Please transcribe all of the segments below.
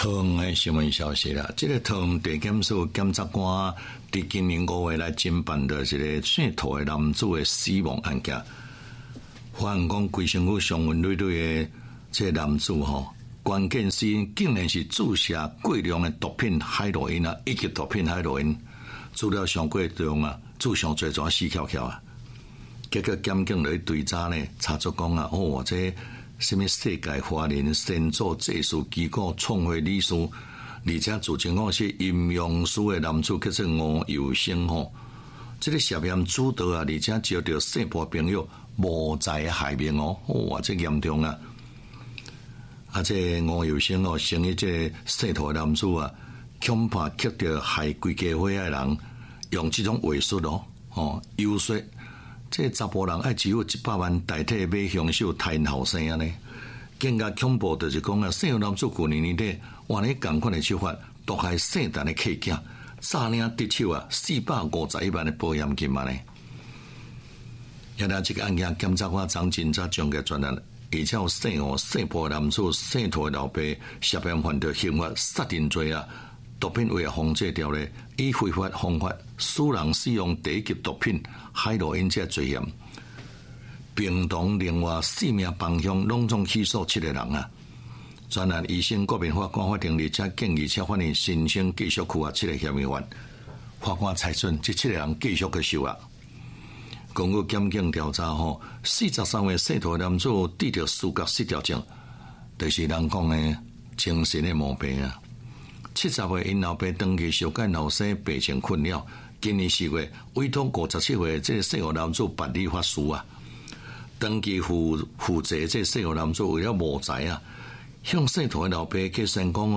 桃园的新闻消息啦，这个桃园地检署检察官伫今年5月来侦办的这个姓涂的男子的死亡案件，发现讲规身躯伤痕累累的这个男子关键是竟然是注射过量的毒品海洛因啊，以及毒品海洛因，注了上过重啊，注上最抓死翘翘啊。结果检警来追查呢，查出讲啊，这什么世界华人先做技术机构创会理事，而且自称讲是阴阳师的男子叫做吴有生这个涉嫌主导啊，而且招到姓婆朋友无在害命这严重啊！这吴有生生于这姓涂的男子啊，恐怕吸到害规家伙的人，用这种话术游说。这查甫人爱只有100万代替买凶手杀后生啊呢，更加恐怖就是讲啊，姓男子去年底换了同款的手法，毒害姓陈的客囝，诈领得手啊451万的保险金嘛呢。现在这个案件检察官张警察将个专案，而且有姓婆男子姓涂的老爸涉嫌犯罪刑法杀人罪啊。毒品危害防治条例以非法方法使人使用第一级毒品海洛因这罪嫌，并同另外4名帮凶拢总起诉7个人啊。专案医生国民法官法庭而且建议且法院申请继续拘押7个嫌疑犯，法官裁准这7个人继续去收押。根据检警调查43岁姓涂的男子得到思觉失调症，就是人讲的精神的毛病啊。70岁因老爸长期受干后生病情困扰，今年4月委托57岁这个姓胡男子办理法事啊，长期负责这姓胡男子为了无财啊，向姓涂的老爸去宣讲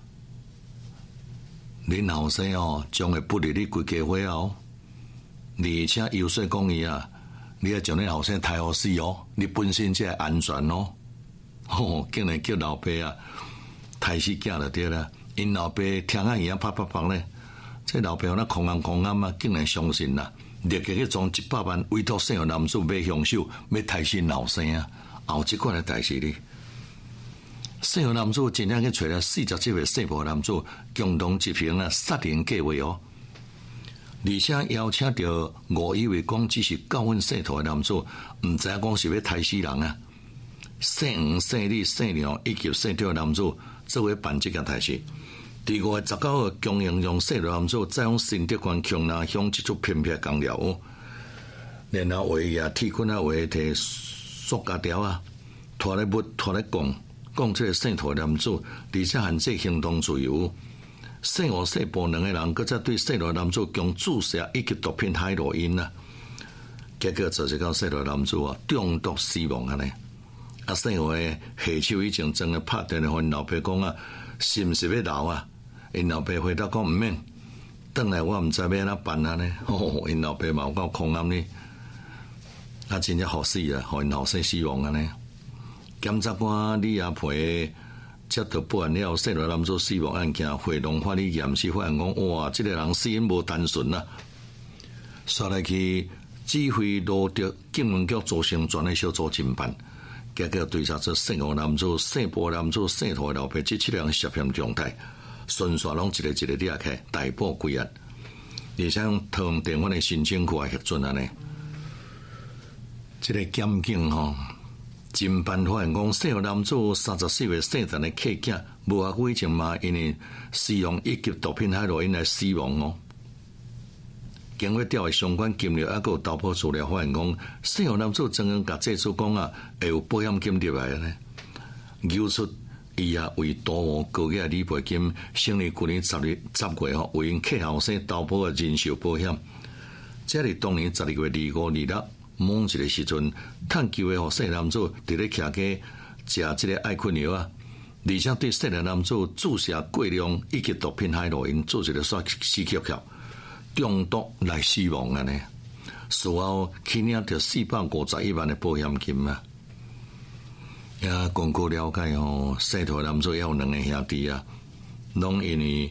恁后生将会不利你规家伙而且游说讲伊啊，你要将恁后生太好死你本身才安全竟然叫老爸啊太死囝就对了。因老爸听啊伊啪啪呢，这老爸那狂啊，竟然相信啦，立即去装100万委托姓胡男子买凶手，要杀死后生啊！后这款的代志呢，姓胡男子真正去找了47岁姓婆男子，共同执行了杀人计划而且邀请到5以为讲只是教训姓涂的男子，唔知讲是要杀死人啊！姓吴、姓李、姓梁以及姓涂的男子作为办这件代志。第5月19号，强行用姓涂男子再用新德县强南乡一处偏僻工寮，然后为啊铁棍啊为摕塑胶条啊拖来讲这个姓涂的男子，而且限制行动自由。姓胡姓婆2个人，搁再对姓涂的男子共注射以及毒品海洛因啊，结果就是讲姓涂的男子中毒死亡啊呢。姓胡的下手已经真个拍电话跟老爸讲啊，是毋是要留啊？因老爸回答讲毋免，转来我毋知要安怎办啊呢？因老爸嘛有够狂暗呢，真正好死啊，互因后生死亡啊呢。检察官李亚培接到报案了，姓涂男子死亡案件，回笼法理验尸发现讲，哇，这个人死因无单纯啊，刷来去指挥罗德警门局组成专案小组侦办。结果对查出姓胡男子、姓婆男子、姓涂的老爸这7个人涉嫌状态，顺续拢一个抓起逮捕归案，而且用桃园地方的申请区来核准呢。这个检警侦办发现讲，姓胡男子34岁姓陈的客囝，无啊以前嘛因为使用1级毒品海洛因来死亡经过调查相关金额，还有投保资料发现讲，姓胡男子曾经甲这次讲会有保险金入来呢，揪出伊为多户高额理赔金，成立去年10月为因客后生投保的人寿保险。这是当年12月25、26某一个时阵，趁机会互姓男子伫咧徛家食这个爱困药啊，而且对姓男子注射过量1级毒品海洛因，做一个死翘翘。中毒来死亡啊呢，事后去领到451万的保险金啊。也根据了解姓涂男子也有2个兄弟啊，拢因为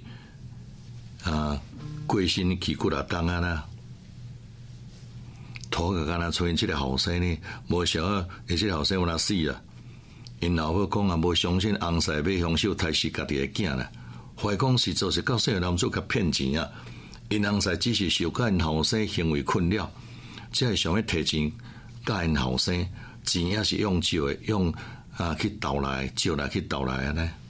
过身去几啊天啊啦，土个敢若出现这个后生呢，无想到这个后生有哪死啊？ 因老母讲啊，无相信翁婿要凶手杀死家己的囝啦，怀讲是做是到细男子甲骗钱啊，因翁婿只是受甲因后生行为困扰，才会想要摕钱甲因后生，钱也是用借的，用去斗来借来去斗来安尼。